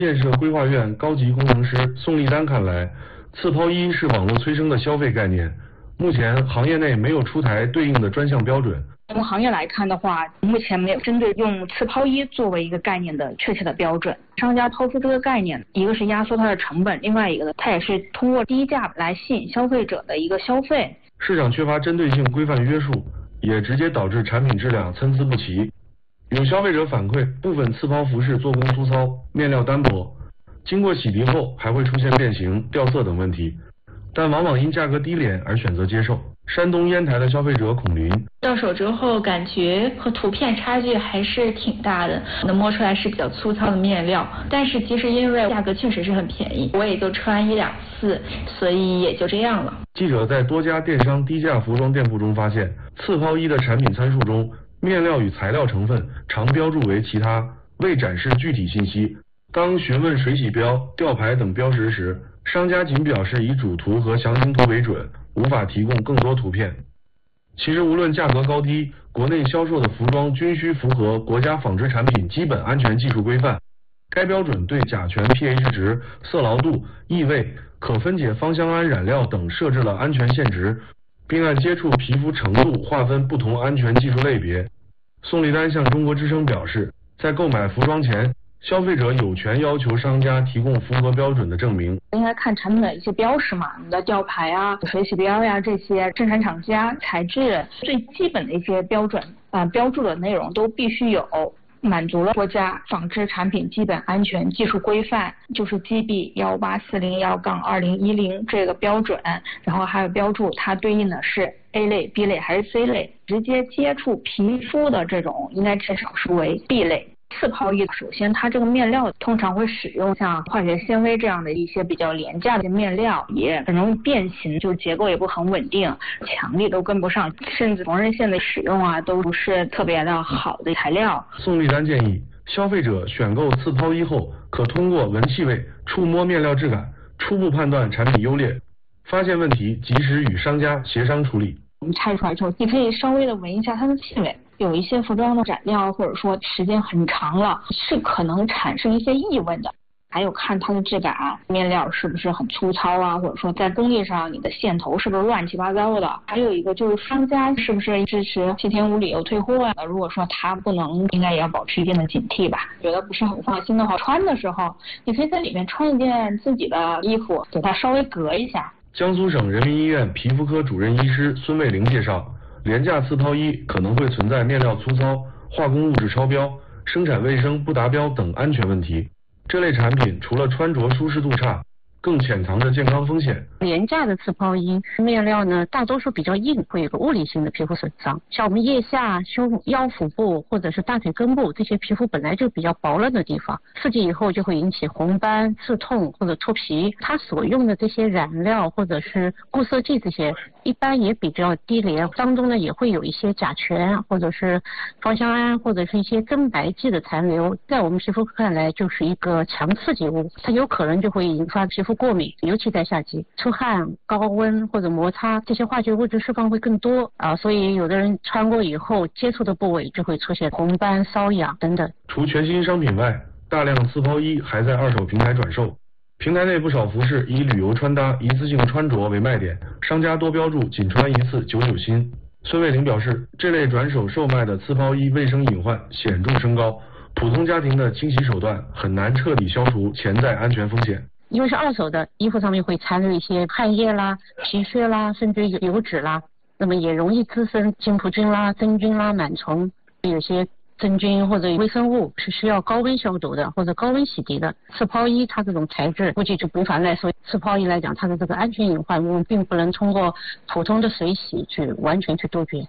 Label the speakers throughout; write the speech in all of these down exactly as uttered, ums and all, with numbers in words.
Speaker 1: 建设规划院高级工程师宋立丹看来，次抛一是网络催生的消费概念，目前行业内没有出台对应的专项标准。
Speaker 2: 从行业来看的话，目前没有针对用次抛一作为一个概念的确切的标准。商家抛出这个概念，一个是压缩它的成本，另外一个呢，它也是通过低价来吸引消费者的一个消费。
Speaker 1: 市场缺乏针对性规范约束，也直接导致产品质量参差不齐。有消费者反馈，部分次抛服饰做工粗糙，面料单薄，经过洗涤后还会出现变形、掉色等问题，但往往因价格低廉而选择接受。山东烟台的消费者孔林，
Speaker 3: 到手之后感觉和图片差距还是挺大的，能摸出来是比较粗糙的面料，但是其实因为价格确实是很便宜，我也就穿一两次，所以也就这样了。
Speaker 1: 记者在多家电商低价服装店铺中发现，次抛一的产品参数中，面料与材料成分常标注为其他，未展示具体信息。当询问水洗标、吊牌等标识时，商家仅表示以主图和详情图为准，无法提供更多图片。其实无论价格高低，国内销售的服装均需符合国家纺织产品基本安全技术规范。该标准对甲醛 pH 值、色牢度、异味、可分解芳香胺染料等设置了安全限值，并按接触皮肤程度划分不同安全技术类别。宋立丹向中国之声表示，在购买服装前，消费者有权要求商家提供符合标准的证明。
Speaker 2: 应该看产品的一些标识嘛，你的吊牌啊、水洗标呀、这些生产厂家、材质最基本的一些标准啊、呃、标注的内容都必须有，满足了国家纺织产品基本安全技术规范，就是 G B 一八四零一二零一零这个标准，然后还有标注它对应的是 A 类、B 类还是 C 类，直接接触皮肤的这种应该至少是为 B 类。次抛一，首先它这个面料通常会使用像化学纤维这样的一些比较廉价的面料，也很容易变形，就结构也不很稳定，强力都跟不上，甚至缝纫线的使用啊都不是特别的好的材料。
Speaker 1: 宋立丹建议，消费者选购次抛一后，可通过闻气味、触摸面料质感，初步判断产品优劣，发现问题及时与商家协商处理。
Speaker 2: 我们拆出来之后，你可以稍微的闻一下它的气味，有一些服装的染料或者说时间很长了，是可能产生一些异味的。还有看它的质感，面料是不是很粗糙啊，或者说在工艺上你的线头是不是乱七八糟的。还有一个就是商家是不是支持七天无理由退货啊，如果说他不能，应该也要保持一定的警惕吧。觉得不是很放心的话，穿的时候你可以在里面穿一件自己的衣服，给它稍微隔一下。
Speaker 1: 江苏省人民医院皮肤科主任医师孙卫玲介绍，廉价次抛一可能会存在面料粗糙、化工物质超标、生产卫生不达标等安全问题。这类产品除了穿着舒适度差，更潜藏着健康风险。
Speaker 4: 廉价的次抛一面料呢，大多数比较硬，会有个物理性的皮肤损伤。像我们腋下、胸腰腹部或者是大腿根部这些皮肤本来就比较薄润的地方，刺激以后就会引起红斑、刺痛或者脱皮。它所用的这些染料或者是固色剂这些，一般也比较低廉，当中呢也会有一些甲醛或者是芳香胺或者是一些增白剂的残留，在我们皮肤看来就是一个强刺激物，它有可能就会引发皮肤过敏，尤其在夏季出汗、高温或者摩擦，这些化学物质释放会更多啊，所以有的人穿过以后接触的部位就会出现红斑、瘙痒等等。
Speaker 1: 除全新商品外，大量次抛一还在二手平台转售，平台内不少服饰以旅游穿搭、一次性穿着为卖点，商家多标注仅穿一次九九新。孙卫玲表示，这类转手售卖的次抛一卫生隐患显著升高，普通家庭的清洗手段很难彻底消除潜在安全风险。
Speaker 4: 因为是二手的，衣服上面会残留一些汗液啦、皮屑啦，甚至油脂啦，那么也容易滋生金葡菌啦、真菌啦、螨虫，有些真菌或者微生物是需要高温消毒的或者高温洗涤的。次抛一它这种材质估计就无法耐受，次抛一来讲，它的这个安全隐患我们并不能通过普通的水洗去完全去杜绝。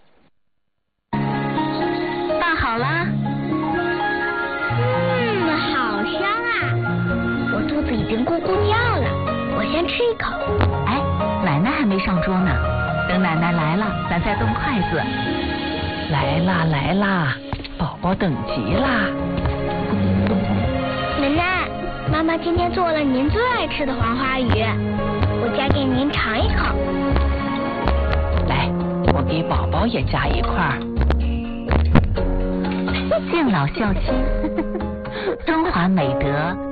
Speaker 5: 拌好啦。肚子已经咕咕叫了，我先吃一口。
Speaker 6: 哎，奶奶还没上桌呢，等奶奶来了，咱再动筷子。
Speaker 7: 来啦来啦，宝宝等急啦。
Speaker 5: 奶奶，妈妈今天做了您最爱吃的黄花鱼，我夹给您尝一口。
Speaker 7: 来，我给宝宝也夹一块。
Speaker 6: 敬老孝亲，中华美德